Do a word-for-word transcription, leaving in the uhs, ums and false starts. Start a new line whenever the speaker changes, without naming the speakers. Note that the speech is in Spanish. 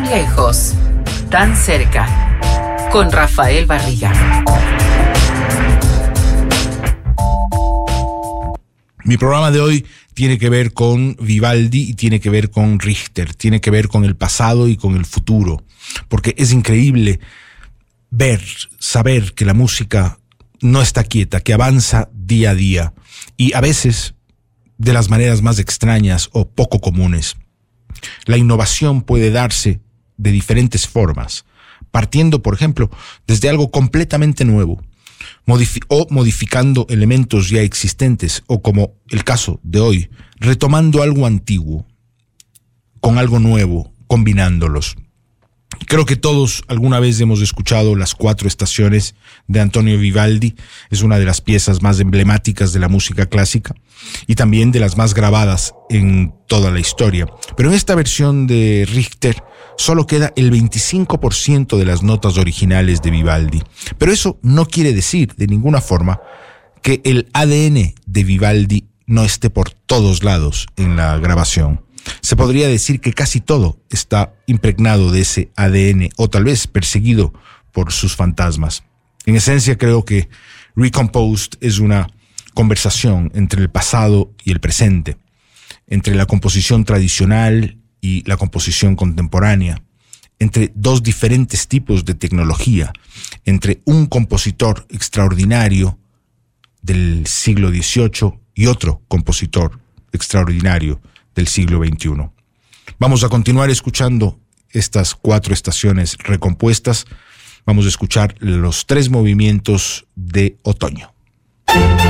Tan lejos, tan cerca, con Rafael Barriga.
Mi programa de hoy tiene que ver con Vivaldi y tiene que ver con Richter, tiene que ver con el pasado y con el futuro, porque es increíble ver, saber que la música no está quieta, que avanza día a día y a veces de las maneras más extrañas o poco comunes. La innovación puede darse de diferentes formas, partiendo, por ejemplo, desde algo completamente nuevo, modifi- o modificando elementos ya existentes, o como el caso de hoy, retomando algo antiguo, con algo nuevo, combinándolos. Creo que todos alguna vez hemos escuchado Las Cuatro Estaciones de Antonio Vivaldi. Es una de las piezas más emblemáticas de la música clásica y también de las más grabadas en toda la historia. Pero en esta versión de Richter solo queda el veinticinco por ciento de las notas originales de Vivaldi. Pero eso no quiere decir de ninguna forma que el A D N de Vivaldi no esté por todos lados en la grabación. Se podría decir que casi todo está impregnado de ese A D N o tal vez perseguido por sus fantasmas. En esencia, creo que Recomposed es una conversación entre el pasado y el presente, entre la composición tradicional y la composición contemporánea, entre dos diferentes tipos de tecnología, entre un compositor extraordinario del siglo dieciocho y otro compositor extraordinario del siglo veintiuno. Vamos a continuar escuchando estas cuatro estaciones recompuestas. Vamos a escuchar los tres movimientos de otoño.